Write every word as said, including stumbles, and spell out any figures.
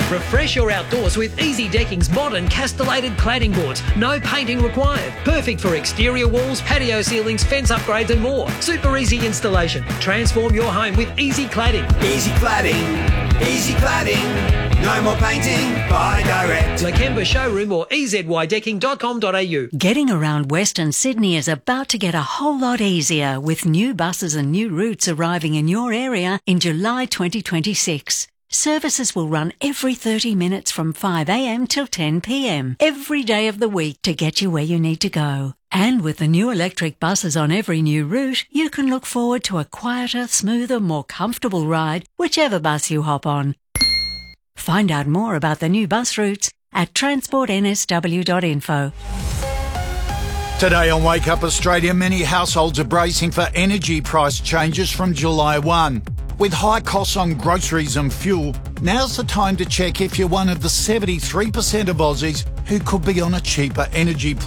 Refresh your outdoors with Easy Decking's modern castellated cladding boards. No painting required. Perfect for exterior walls, patio ceilings, fence upgrades and more. Super easy installation. Transform your home with Easy Cladding. Easy Cladding, Easy Cladding. No more painting, buy direct. Lakemba Showroom or e z y decking dot com dot a u. Getting around Western Sydney is about to get a whole lot easier with new buses and new routes arriving in your area in July twenty twenty-six. Services will run every thirty minutes from five a m till ten p m every day of the week to get you where you need to go. And with the new electric buses on every new route, you can look forward to a quieter, smoother, more comfortable ride, whichever bus you hop on. Find out more about the new bus routes at transport n s w dot info. Today on Wake Up Australia, many households are bracing for energy price changes from July first. With high costs on groceries and fuel, now's the time to check if you're one of the seventy-three percent of Aussies who could be on a cheaper energy plan.